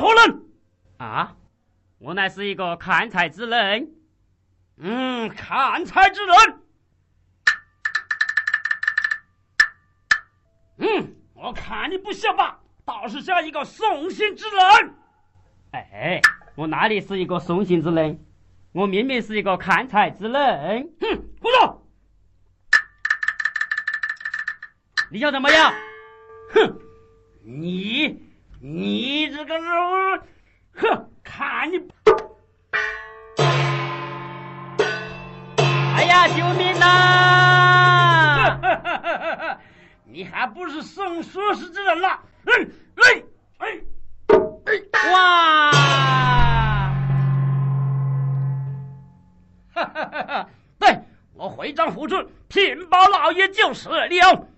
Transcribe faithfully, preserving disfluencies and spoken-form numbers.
何人？ 啊，我乃是一个看财之人。 嗯，看财之人。嗯，我看你不像吧，倒是像一个送信之人。 哎，我哪里是一个送信之人？我明明是一个看财之人。 哼，胡说！ 你想怎么样？ 哼，你你这个人，哼，看你！ 哎呀，救命呐！ 你还不是送说事之人了？嗯，哎哎哎！ 哇！ 哈哈哈哈！对，我会长付出，聘报老爷就是了。